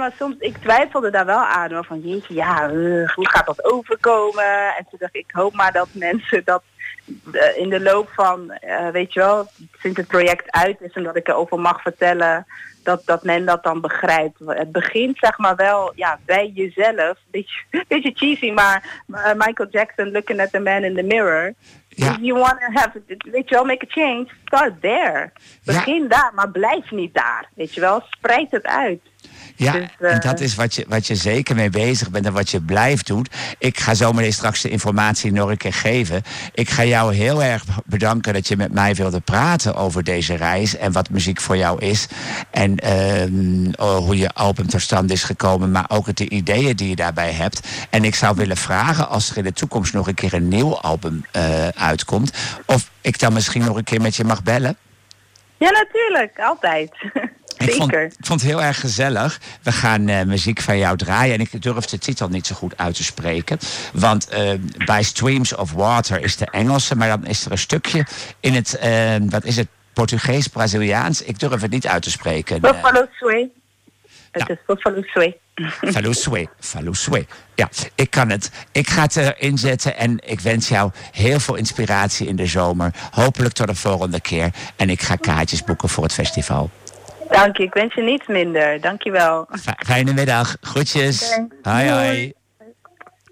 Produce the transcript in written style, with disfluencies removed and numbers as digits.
maar soms, ik twijfelde daar wel aan. Hoor, van jeetje, hoe gaat dat overkomen? En toen dacht ik hoop maar dat mensen dat in de loop van, weet je wel, sinds het project uit is en dat ik erover mag vertellen, dat men dat dan begrijpt. Het begint zeg maar wel bij jezelf. Beetje cheesy, maar Michael Jackson, looking at the man in the mirror. Ja. If you want to have, weet je wel, make a change, start there. Begin daar, maar blijf niet daar. Weet je wel, spreid het uit. Ja, dus, en dat is wat je zeker mee bezig bent en wat je blijft doen. Ik ga zo meteen straks de informatie nog een keer geven. Ik ga jou heel erg bedanken dat je met mij wilde praten over deze reis en wat muziek voor jou is. En hoe je album tot stand is gekomen, maar ook de ideeën die je daarbij hebt. En ik zou willen vragen, als er in de toekomst nog een keer een nieuw album uitkomt, of ik dan misschien nog een keer met je mag bellen? Ja, natuurlijk. Altijd. Ik vond het heel erg gezellig. We gaan muziek van jou draaien. En ik durf de titel niet zo goed uit te spreken. Want bij Streams of Water is de Engelse. Maar dan is er een stukje in het, wat is het, Portugees-Braziliaans. Ik durf het niet uit te spreken. Buffalo Sway. Het is Buffalo Sway. Falo Sway. Ja, ik kan het. Ik ga het erin zetten en ik wens jou heel veel inspiratie in de zomer. Hopelijk tot de volgende keer. En ik ga kaartjes boeken voor het festival. Dank je, ik wens je niets minder. Dank je wel. Fijne middag. Groetjes. Okay. Hoi.